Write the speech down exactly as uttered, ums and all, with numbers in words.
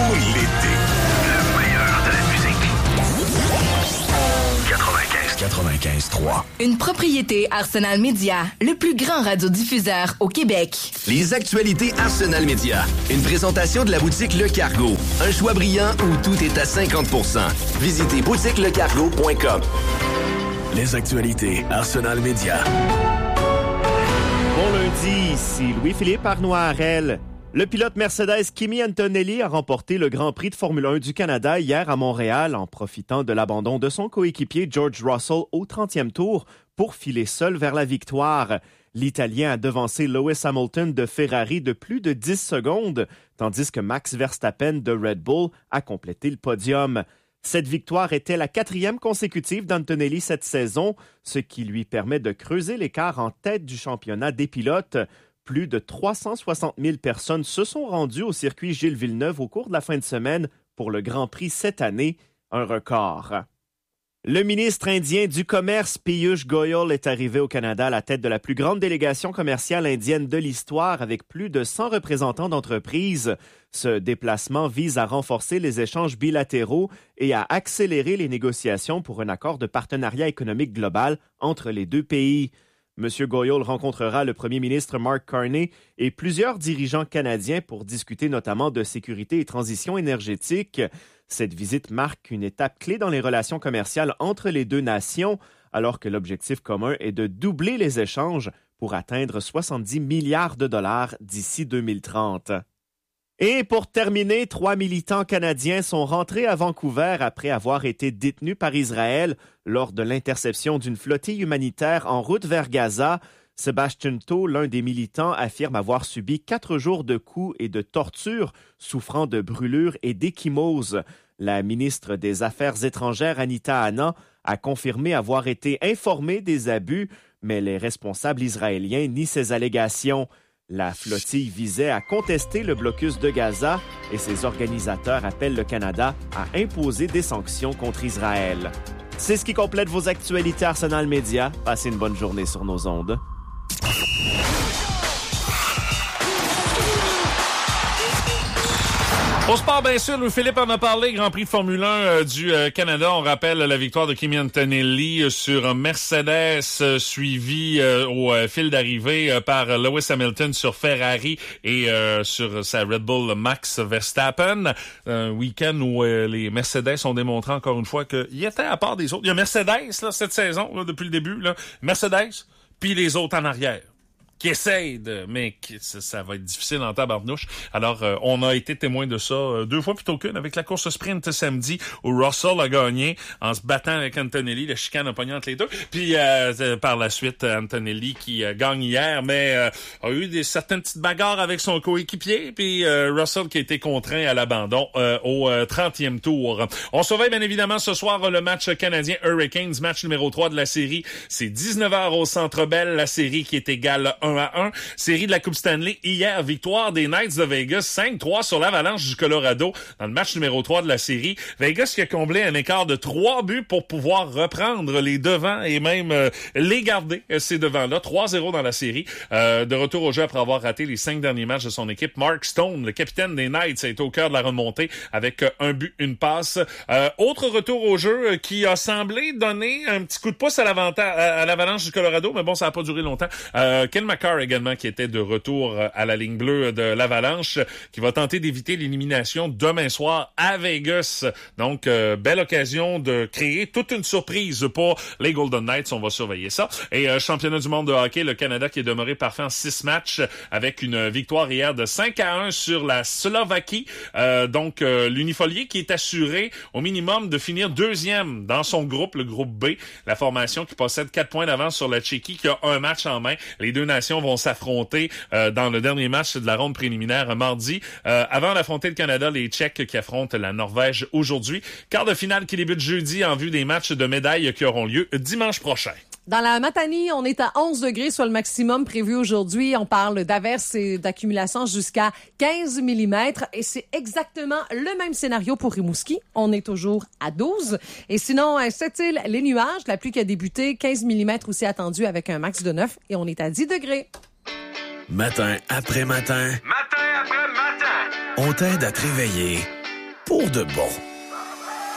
pour l'été. Le meilleur de la musique. quatre-vingt-quinze quatre-vingt-quinze trois. Une propriété Arsenal Media, le plus grand radiodiffuseur au Québec. Les actualités Arsenal Media. Une présentation de la boutique Le Cargo. Un choix brillant où tout est à cinquante pour cent. Visitez boutique le cargo point com. Les actualités Arsenal Media. Bon lundi, ici Louis-Philippe Arnois-Harel. Le pilote Mercedes Kimi Antonelli a remporté le Grand Prix de Formule un du Canada hier à Montréal en profitant de l'abandon de son coéquipier George Russell au trentième tour pour filer seul vers la victoire. L'Italien a devancé Lewis Hamilton de Ferrari de plus de dix secondes, tandis que Max Verstappen de Red Bull a complété le podium. Cette victoire était la quatrième consécutive d'Antonelli cette saison, ce qui lui permet de creuser l'écart en tête du championnat des pilotes. Plus de trois cent soixante mille personnes se sont rendues au circuit Gilles Villeneuve au cours de la fin de semaine pour le Grand Prix cette année, un record. Le ministre indien du Commerce, Piyush Goyal, est arrivé au Canada à la tête de la plus grande délégation commerciale indienne de l'histoire avec plus de cent représentants d'entreprises. Ce déplacement vise à renforcer les échanges bilatéraux et à accélérer les négociations pour un accord de partenariat économique global entre les deux pays. M. Goyal rencontrera le premier ministre Mark Carney et plusieurs dirigeants canadiens pour discuter notamment de sécurité et transition énergétique. Cette visite marque une étape clé dans les relations commerciales entre les deux nations, alors que l'objectif commun est de doubler les échanges pour atteindre soixante-dix milliards de dollars d'ici deux mille trente. Et pour terminer, trois militants canadiens sont rentrés à Vancouver après avoir été détenus par Israël lors de l'interception d'une flottille humanitaire en route vers Gaza. Sébastien Tau, l'un des militants, affirme avoir subi quatre jours de coups et de tortures, souffrant de brûlures et d'échymose. La ministre des Affaires étrangères, Anita Anand, a confirmé avoir été informée des abus, mais les responsables israéliens nient ces allégations. La flottille visait à contester le blocus de Gaza et ses organisateurs appellent le Canada à imposer des sanctions contre Israël. C'est ce qui complète vos actualités Arsenal Media. Passez une bonne journée sur nos ondes. Au sport, bien sûr, Louis-Philippe en a parlé, Grand Prix de Formule un euh, du euh, Canada. On rappelle la victoire de Kimi Antonelli sur Mercedes, euh, suivi euh, au euh, fil d'arrivée euh, par Lewis Hamilton sur Ferrari et euh, sur sa Red Bull Max Verstappen. Un week-end où euh, les Mercedes ont démontré encore une fois qu'ils étaient à part des autres. Il y a Mercedes là, cette saison, là, depuis le début, là. Mercedes, puis les autres en arrière. Qui essaye de, mais qui, ça, ça va être difficile en tabarnouche. Alors, euh, on a été témoin de ça euh, deux fois plutôt qu'une avec la course sprint samedi où Russell a gagné en se battant avec Antonelli, le chicane a pogné entre les deux. Puis euh, par la suite, Antonelli qui euh, gagne hier, mais euh, a eu des certaines petites bagarres avec son coéquipier. Puis euh, Russell qui a été contraint à l'abandon euh, au euh, trentième tour. On surveille bien évidemment ce soir le match canadien Hurricanes, match numéro trois de la série. C'est dix-neuf heures au Centre Bell, la série qui est égale un à un. Série de la Coupe Stanley hier, victoire des Knights de Vegas cinq trois sur l'Avalanche du Colorado dans le match numéro trois de la série. Vegas qui a comblé un écart de trois buts pour pouvoir reprendre les devants et même euh, les garder, ces devants-là. trois zéro dans la série. Euh, de retour au jeu après avoir raté les cinq derniers matchs de son équipe. Mark Stone, le capitaine des Knights, a été au cœur de la remontée avec un but, une passe. Euh, autre retour au jeu qui a semblé donner un petit coup de pouce à, à l'Avalanche du Colorado, mais bon, ça n'a pas duré longtemps. Euh, Ken McCarr également qui était de retour à la ligne bleue de l'Avalanche, qui va tenter d'éviter l'élimination demain soir à Vegas. Donc, euh, belle occasion de créer toute une surprise pour les Golden Knights. On va surveiller ça. Et euh, championnat du monde de hockey, le Canada qui est demeuré parfait en six matchs avec une victoire hier de cinq à un sur la Slovaquie. Euh, donc, euh, l'Unifolier qui est assuré au minimum de finir deuxième dans son groupe, le groupe B. La formation qui possède quatre points d'avance sur la Tchéquie qui a un match en main. Les deux nations vont s'affronter euh, dans le dernier match de la ronde préliminaire mardi. Euh, avant d'affronter le Canada, les Tchèques qui affrontent la Norvège aujourd'hui. Quart de finale qui débute jeudi en vue des matchs de médailles qui auront lieu dimanche prochain. Dans la Matanie, on est à onze degrés sur le maximum prévu aujourd'hui. On parle d'averses et d'accumulation jusqu'à quinze millimètres. Et c'est exactement le même scénario pour Rimouski. On est toujours à douze. Et sinon, à Sept-Îles, les nuages, la pluie qui a débuté, quinze millimètres aussi attendu avec un max de neuf. Et on est à dix degrés. Matin après matin. Matin après matin. On t'aide à te réveiller pour de bon.